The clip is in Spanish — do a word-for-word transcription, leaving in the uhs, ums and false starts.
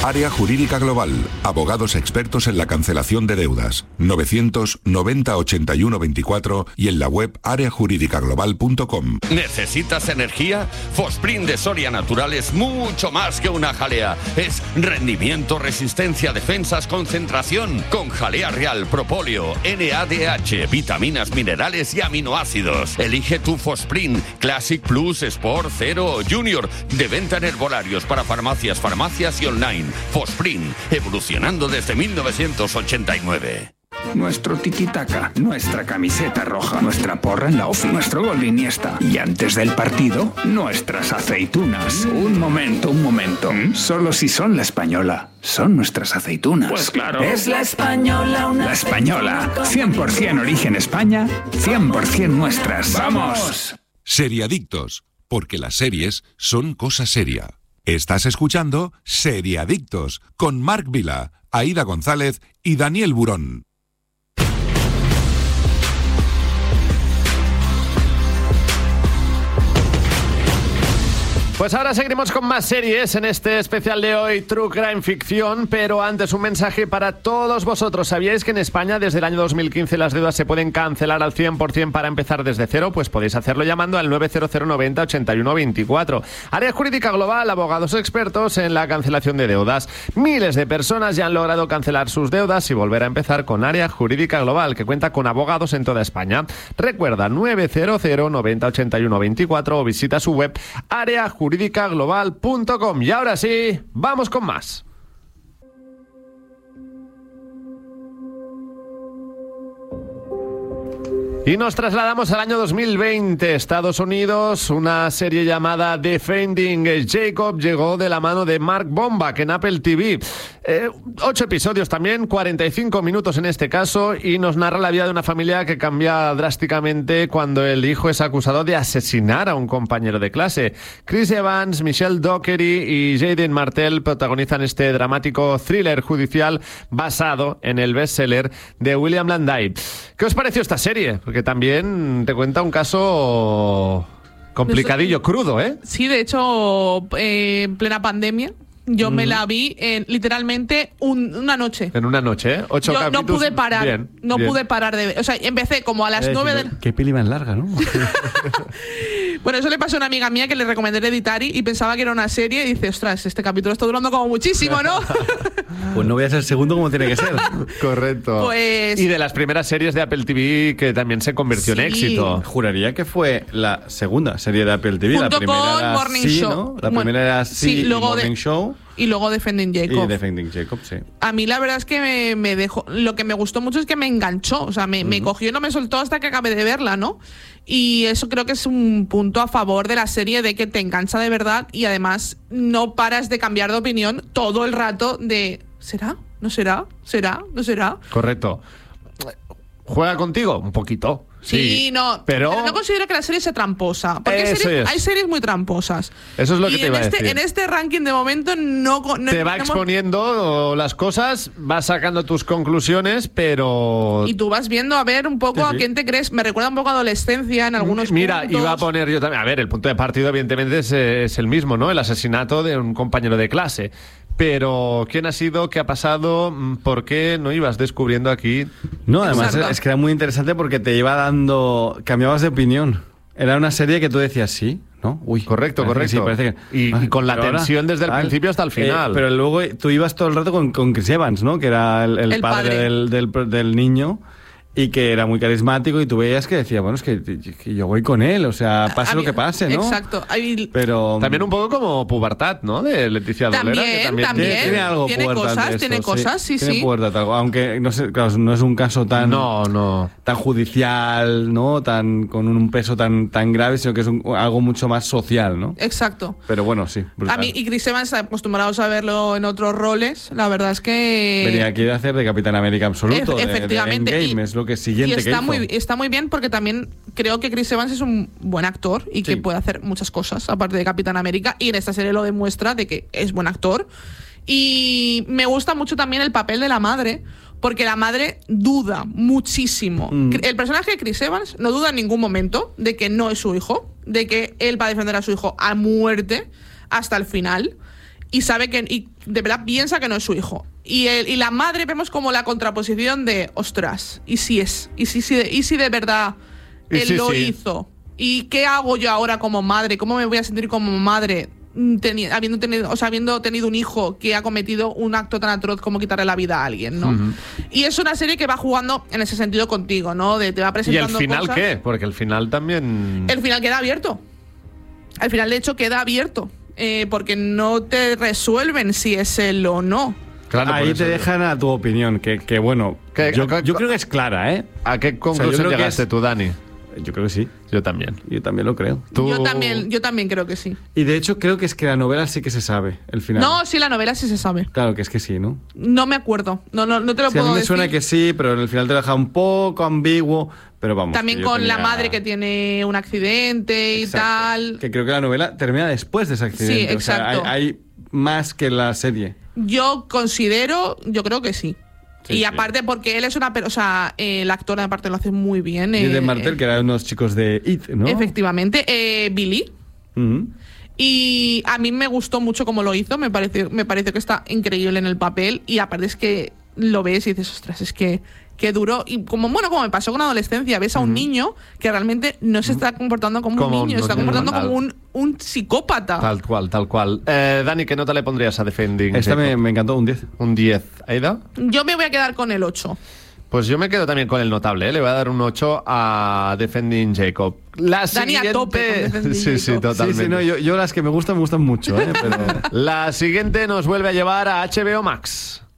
Área Jurídica Global, abogados expertos en la cancelación de deudas. novecientos noventa ochenta y uno veinticuatro y en la web área jurídica global punto com. ¿Necesitas energía? Fosprint de Soria Natural es mucho más que una jalea. Es rendimiento, resistencia, defensas, concentración. Con jalea real, propóleo, N A D H, vitaminas, minerales y aminoácidos. Elige tu Fosprint Classic Plus, Sport, Zero o Junior. De venta en herbolarios para farmacias, farmacias y online. Fosprint, evolucionando desde mil novecientos ochenta y nueve. Nuestro tiki-taka, nuestra camiseta roja, nuestra porra en la ofi, nuestro gol de Iniesta. Y antes del partido, nuestras aceitunas. Un momento, un momento. Solo si son la española, son nuestras aceitunas. Pues claro. Es la española, una La española, cien por ciento origen España, cien por ciento nuestras. ¡Vamos! Seriadictos, porque las series son cosa seria. Estás escuchando Seriadictos con Marc Vila, Aída González y Daniel Burón. Pues ahora seguiremos con más series en este especial de hoy, True Crime Ficción, pero antes un mensaje para todos vosotros. ¿Sabíais que en España desde el año dos mil quince las deudas se pueden cancelar al cien por ciento para empezar desde cero? Pues podéis hacerlo llamando al nueve cero cero noventa ochenta y uno veinticuatro. Área Jurídica Global, abogados expertos en la cancelación de deudas. Miles de personas ya han logrado cancelar sus deudas y volver a empezar con Área Jurídica Global, que cuenta con abogados en toda España. Recuerda, nueve cero cero noventa ochenta y uno veinticuatro o visita su web área jurídica global punto com. Y ahora sí, vamos con más. Y nos trasladamos al año dos mil veinte, Estados Unidos. Una serie llamada Defending Jacob llegó de la mano de Mark Bombach en Apple T V. Eh, ocho episodios también, cuarenta y cinco minutos en este caso, y nos narra la vida de una familia que cambia drásticamente cuando el hijo es acusado de asesinar a un compañero de clase. Chris Evans, Michelle Dockery y Jaden Martell protagonizan este dramático thriller judicial basado en el bestseller de William Landay. ¿Qué os pareció esta serie? Porque también te cuenta un caso complicadillo, crudo, ¿eh? Sí, de hecho, eh, en plena pandemia, yo mm. me la vi en literalmente un, una noche. En una noche, ¿eh? Ocho yo capítulos. No pude parar, bien, no bien. pude parar de ver. O sea, empecé como a las eh, nueve si de... no, qué peli más larga, ¿no? Bueno, eso le pasó a una amiga mía que le recomendé Hereditary y pensaba que era una serie y dice, ostras, este capítulo está durando como muchísimo, ¿no? Pues no voy a ser el segundo como tiene que ser. Correcto. Pues... Y de las primeras series de Apple T V que también se convirtió sí. en éxito. Juraría que fue la segunda serie de Apple T V. Junto la primera con era Morning sí, Show. ¿no? La Bueno, primera era sí, sí, y luego Morning de... Show. Y luego Defending Jacob. Y Defending Jacob, sí. A mí la verdad es que me, me dejó... Lo que me gustó mucho es que me enganchó. O sea, me, uh-huh. me cogió y no me soltó hasta que acabé de verla, ¿no? Y eso creo que es un punto a favor de la serie, de que te engancha de verdad y además no paras de cambiar de opinión todo el rato de... ¿Será? ¿No será? ¿Será? ¿No será? Correcto. ¿Juega contigo? Un poquito. Sí, sí, no, pero... pero no considero que la serie sea tramposa. Porque hay series, hay series muy tramposas. Eso es lo que y te iba a este, decir. En este ranking de momento no... no te va no, exponiendo las cosas, vas sacando tus conclusiones, pero... Y tú vas viendo a ver un poco sí, a quién te crees. Me recuerda un poco a adolescencia en algunos Mira, puntos. iba a poner yo también... A ver, el punto de partida evidentemente es, es el mismo, ¿no? El asesinato de un compañero de clase. Pero, ¿quién ha sido? ¿Qué ha pasado? ¿Por qué no ibas descubriendo aquí? No, además Exacto. es que era muy interesante porque te iba dando... Cambiabas de opinión. Era una serie que tú decías sí, ¿no? Uy, correcto, correcto. Que sí, que... Y, y con la tensión ahora, desde el al, principio hasta el final. Eh, pero luego tú ibas todo el rato con, con Chris Evans, ¿no? Que era el, el, el padre, padre. Del, del, del niño. Y que era muy carismático y tú veías que decía, bueno, es que, que yo voy con él, o sea, pase mí, lo que pase, ¿no? Exacto. Mí, pero también un poco como Pubertad, ¿no? De Leticia Dolera. También, que también, también. Tiene, tiene algo tiene Pubertad cosas, de eso, tiene sí. cosas, sí, tiene sí. Pubertad, aunque no sé, claro, no es un caso tan no, no. tan judicial, ¿no? Tan con un peso tan tan grave, sino que es un, algo mucho más social, ¿no? Exacto. Pero bueno, sí. Brutal. A mí y Chris Evans acostumbrados a verlo en otros roles, la verdad es que venía aquí de hacer de Capitán América absoluto, e- efectivamente. de, de Endgame, y, es lo que siguiente y está que muy, está muy bien porque también creo que Chris Evans es un buen actor y que sí. puede hacer muchas cosas aparte de Capitán América, y en esta serie lo demuestra de que es buen actor. Y me gusta mucho también el papel de la madre, porque la madre duda muchísimo. Mm. El personaje de Chris Evans no duda en ningún momento de que no es su hijo, de que él va a defender a su hijo a muerte hasta el final. y sabe que y de verdad piensa que no es su hijo. Y, el, y la madre vemos como la contraposición de, ostras, ¿y si es? ¿Y si, si, de, y si de verdad él sí, lo sí. hizo? ¿Y qué hago yo ahora como madre? ¿Cómo me voy a sentir como madre teni, habiendo, tenido, o sea, habiendo tenido un hijo que ha cometido un acto tan atroz como quitarle la vida a alguien, ¿no? Uh-huh. Y es una serie que va jugando en ese sentido contigo, ¿no? De te va presentando ¿Y el final cosas. qué? Porque el final también... El final queda abierto. Al final, de hecho, queda abierto. Eh, porque no te resuelven si es él o no. Claro, ahí te dejan a tu opinión, que, que bueno, ¿Qué, yo, a, yo creo que es clara, ¿eh? ¿A qué conclusión o sea, llegaste es, tú, Dani? Yo creo que sí. Yo también. Yo también lo creo. ¿Tú? Yo también, yo también creo que sí. Y de hecho creo que es que la novela sí que se sabe, el final. No, sí, la novela sí se sabe. Claro que es que sí, ¿no? No me acuerdo. No, no, no te lo sí, puedo a mí me decir. suena que sí, pero en el final te lo deja un poco ambiguo. Pero vamos. También con tenía... la madre que tiene un accidente exacto. y tal. Que creo que la novela termina después de ese accidente. Sí, exacto. O sea, hay, hay más que la serie. Yo considero, yo creo que sí. Sí, y sí. aparte porque él es una... O sea, eh, el actor aparte lo hace muy bien. Y eh, de Martel, eh, que eran unos chicos de It, ¿no? Efectivamente. Eh, Billy. Uh-huh. Y a mí me gustó mucho cómo lo hizo. Me pareció, me pareció que está increíble en el papel. Y aparte es que lo ves y dices, ostras, es que... Qué duro. Y como bueno, como me pasó con la adolescencia, ves a un uh-huh. niño que realmente no se está comportando como, como un niño, se está comportando como un, un psicópata. Tal cual, tal cual. Eh, Dani, ¿qué nota le pondrías a Defending? Esta me, me encantó, un diez. Un diez. ¿Aida? Yo me voy a quedar con el ocho. Pues yo me quedo también con el notable, ¿eh? Le voy a dar un ocho a Defending Jacob. La Dani siguiente... a tope con sí, sí, totalmente. Sí, sí, no, yo, yo las que me gustan, me gustan mucho, ¿eh? Pero... La siguiente nos vuelve a llevar a H B O Max.